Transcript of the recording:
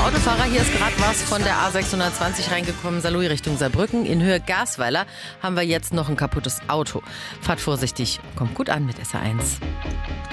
Autofahrer, hier ist gerade was von der A620 reingekommen, Saarlouis Richtung Saarbrücken. In Höhe Gasweiler haben wir jetzt noch ein kaputtes Auto. Fahrt vorsichtig, kommt gut an mit SR1.